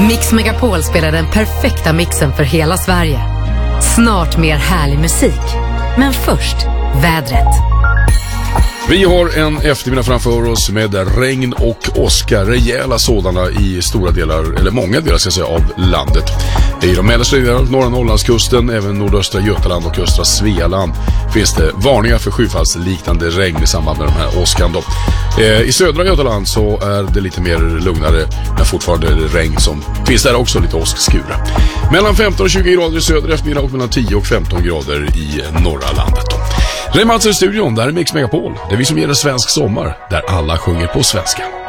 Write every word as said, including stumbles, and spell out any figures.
Mix Megapol spelar den perfekta mixen för hela Sverige. Snart mer härlig musik. Men först, vädret. Vi har en eftermiddag framför oss med regn och åska, rejäla sådana i stora delar, eller många delar ska jag säga, av landet. I de mellersta delarna, norra Norrlandskusten, även nordöstra Götaland och östra Svealand finns det varningar för skyfallsliknande regn i samband med de här åskan då. Eh, I södra Götaland så är det lite mer lugnare, men fortfarande är det regn som finns där också, lite åskskura. Mellan femton och tjugo grader i södra eftermiddag och mellan tio och femton grader i norra landet då. Rematser i studion, där är Mix Megapol. Det är vi som ger en svensk sommar, där alla sjunger på svenska.